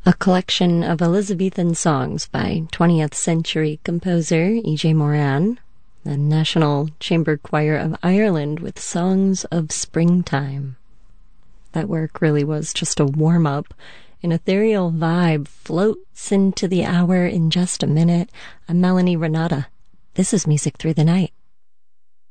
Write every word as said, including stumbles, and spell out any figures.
a collection of Elizabethan songs by twentieth century composer E J Moran, the National Chamber Choir of Ireland with Songs of Springtime. That work really was just a warm-up. An ethereal vibe floats into the hour in just a minute. I'm Melanie Renata. This is Music Through the Night.